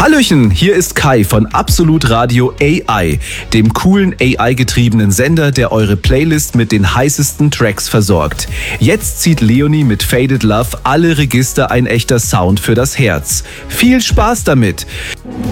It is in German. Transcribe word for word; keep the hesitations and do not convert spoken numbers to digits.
Hallöchen, hier ist Kai von Absolut Radio A I, dem coolen A I-getriebenen Sender, der eure Playlist mit den heißesten Tracks versorgt. Jetzt zieht Leonie mit Faded Love alle Register ein echter Sound für das Herz. Viel Spaß damit!